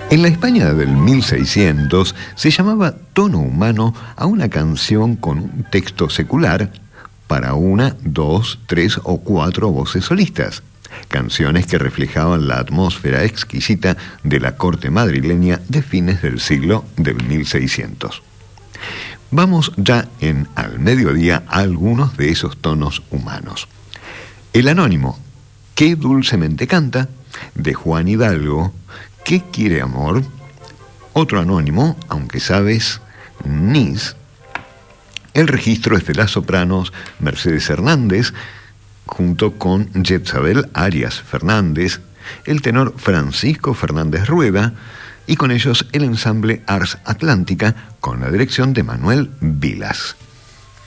En la España del 1600 se llamaba tono humano a una canción con un texto secular para una, dos, tres o cuatro voces solistas. Canciones que reflejaban la atmósfera exquisita de la corte madrileña de fines del siglo del 1600. Vamos ya en Al Mediodía a algunos de esos tonos humanos. El anónimo, Qué dulcemente canta, de Juan Hidalgo. ¿Qué quiere amor? Otro anónimo, Aunque sabes, Nis. El registro es de las sopranos Mercedes Hernández, junto con Yetzabel Arias Fernández, el tenor Francisco Fernández Rueda, y con ellos el ensamble Ars Atlántica, con la dirección de Manuel Vilas.